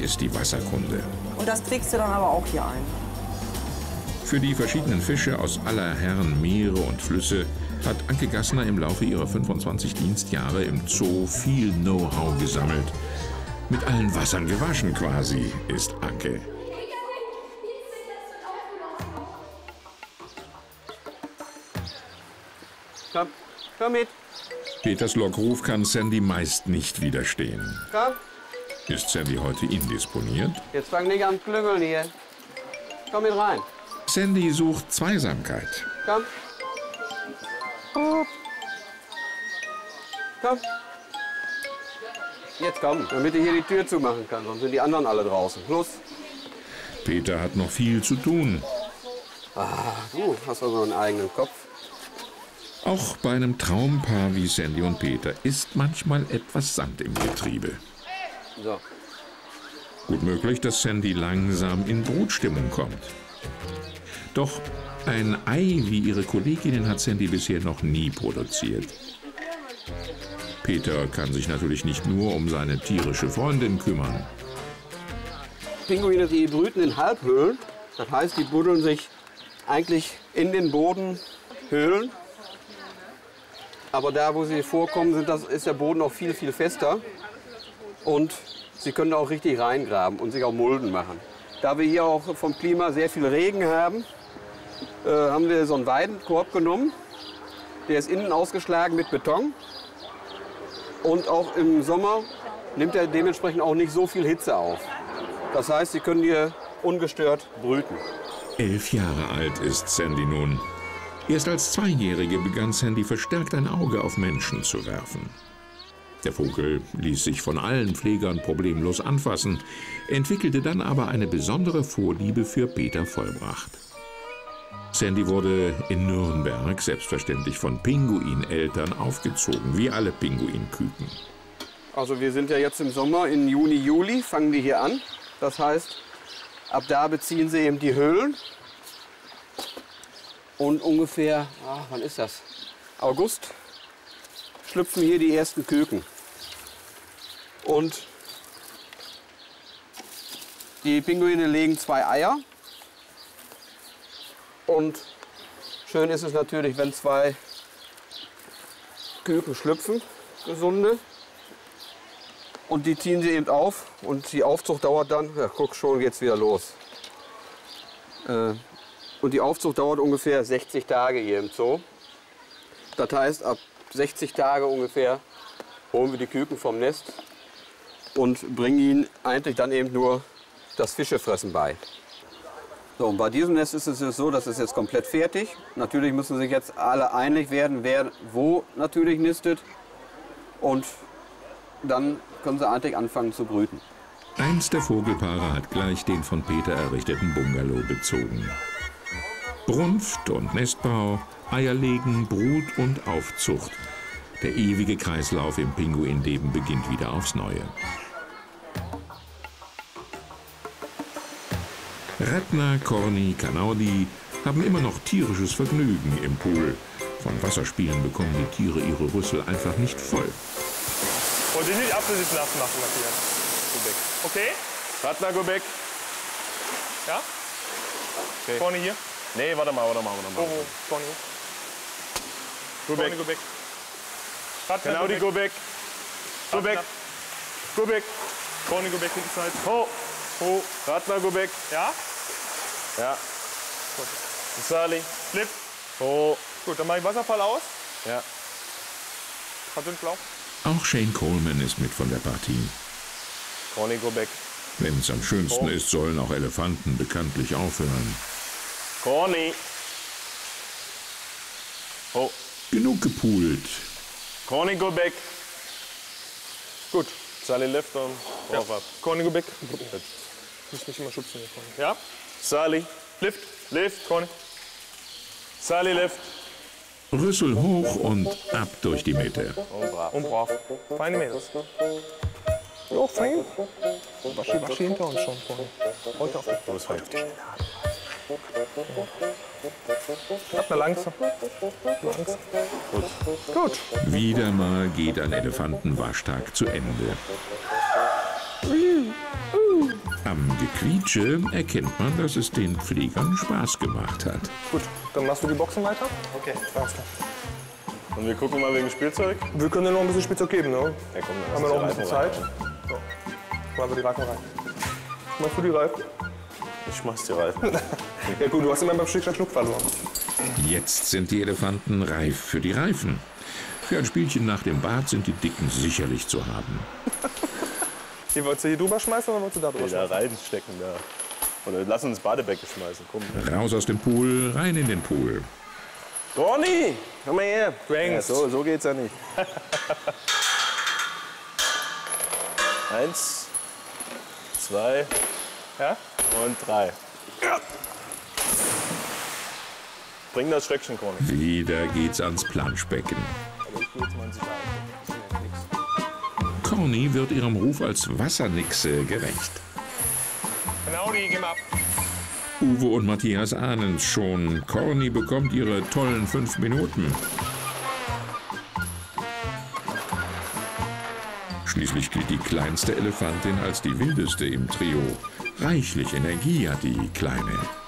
ist die Wasserkunde. Und das kriegst du dann aber auch hier ein. Für die verschiedenen Fische aus aller Herren Meere und Flüsse hat Anke Gassner im Laufe ihrer 25 Dienstjahre im Zoo viel Know-how gesammelt. Mit allen Wassern gewaschen quasi, ist Anke. Komm, komm mit. Peters Lockruf kann Sandy meist nicht widerstehen. Komm. Ist Sandy heute indisponiert? Jetzt fang nicht an zu klüngeln hier. Komm mit rein. Sandy sucht Zweisamkeit. Komm. Komm. Jetzt komm, damit ich hier die Tür zumachen kann, sonst sind die anderen alle draußen. Los. Peter hat noch viel zu tun. Ah, du hast also einen eigenen Kopf. Auch bei einem Traumpaar wie Sandy und Peter ist manchmal etwas Sand im Getriebe. So. Gut möglich, dass Sandy langsam in Brutstimmung kommt. Doch ein Ei wie ihre Kolleginnen hat Sandy bisher noch nie produziert. Peter kann sich natürlich nicht nur um seine tierische Freundin kümmern. Pinguine, die brüten in Halbhöhlen. Das heißt, die buddeln sich eigentlich in den Bodenhöhlen. Aber da, wo sie vorkommen, ist der Boden auch viel, viel fester. Und sie können auch richtig reingraben und sich auch Mulden machen. Da wir hier auch vom Klima sehr viel Regen haben, haben wir so einen Weidenkorb genommen. Der ist innen ausgeschlagen mit Beton. Und auch im Sommer nimmt er dementsprechend auch nicht so viel Hitze auf. Das heißt, sie können hier ungestört brüten. 11 Jahre alt ist Sandy nun. Erst als 2-Jährige begann Sandy verstärkt ein Auge auf Menschen zu werfen. Der Vogel ließ sich von allen Pflegern problemlos anfassen, entwickelte dann aber eine besondere Vorliebe für Peter Vollbracht. Sandy wurde in Nürnberg selbstverständlich von Pinguineltern aufgezogen, wie alle Pinguinküken. Also wir sind ja jetzt im Sommer, in Juni, Juli fangen die hier an. Das heißt, ab da beziehen sie eben die Höhlen. Und ungefähr, wann ist das? August schlüpfen hier die ersten Küken. Und die Pinguine legen 2 Eier. Und schön ist es natürlich, wenn 2 Küken schlüpfen, gesunde. Und die ziehen sie eben auf. Und die Aufzucht dauert dann, ja, guck, schon geht's wieder los. Und die Aufzucht dauert ungefähr 60 Tage hier im Zoo. Das heißt, ab 60 Tage ungefähr holen wir die Küken vom Nest und bringen ihnen eigentlich dann eben nur das Fischefressen bei. So, und bei diesem Nest ist es so, das ist jetzt komplett fertig. Natürlich müssen sich jetzt alle einig werden, wer wo natürlich nistet. Und dann können sie eigentlich anfangen zu brüten. Eins der Vogelpaare hat gleich den von Peter errichteten Bungalow bezogen. Brunft und Nestbau, Eierlegen, Brut und Aufzucht. Der ewige Kreislauf im Pinguinleben beginnt wieder aufs Neue. Ratner, Corny, Kanaudi haben immer noch tierisches Vergnügen im Pool. Von Wasserspielen bekommen die Tiere ihre Rüssel einfach nicht voll. Und die nicht absichtlich nass machen, Matthias. Okay? Ratner, go back. Ja? Okay. Corny hier. Nee, warte mal. Oh, Corny. Go back. Corny, go back. Ratner, Kanaudi, go back. Go back. Go back. Corny, go back, Hinterseite. Ho. Ho. Ratner, go back. Ja? Ja. Sali. Flip. Ho. Gut, dann mach ich Wasserfall aus. Ja. Verdünnt Auch Shane Coleman ist mit von der Partie. Corny, go back. Wenn es am schönsten ist, sollen auch Elefanten bekanntlich aufhören. Corny. Ho. Genug gepoolt. Corny, go back. Gut. Sali left und drauf ab. Corny, go back. Muss mich immer schubsen hier vorne. Ja? Sali. Lift. Lift. Corny. Sali left. Rüssel hoch und ab durch die Mitte. Und brav. Feine Mädels. Ja, fein. Waschi hinter uns schon, Corny. Heute auf die Brust. Hat mir langsam. Gut. Wieder mal geht ein Elefantenwaschtag zu Ende. Am Gequietsche erkennt man, dass es den Pflegern Spaß gemacht hat. Gut, dann machst du die Boxen weiter. Okay. Alles klar. Und wir gucken mal wegen Spielzeug. Wir können dir noch ein bisschen Spielzeug geben, ne? Ja, komm, dann Haben wir noch ein lass bisschen die Reifen Zeit? rein. So. Machen wir die Reifen rein. Machst du die Reifen? Ich schmeiß die Reifen. Ja gut, du hast immer beim Schnick Schnuck verloren. Jetzt sind die Elefanten reif für die Reifen. Für ein Spielchen nach dem Bad sind die Dicken sicherlich zu haben. Hier, wolltest du hier drüber schmeißen oder wolltest du da drüber Da schmeißen? reinstecken da. Oder lass uns Badebecken schmeißen. Komm. Raus aus dem Pool, rein in den Pool. Ronny, komm mal her. Du hängst. Ja, so geht's ja nicht. 1, 2 Ja? und 3. Ja. Bring das Stöckchen, Ronny. Wieder geht's ans Planschbecken. Corny wird ihrem Ruf als Wassernixe gerecht. Genau, die gehen wir ab. Uwe und Matthias ahnen es schon. Corny bekommt ihre tollen 5 Minuten. Schließlich gilt die kleinste Elefantin als die wildeste im Trio. Reichlich Energie hat die Kleine.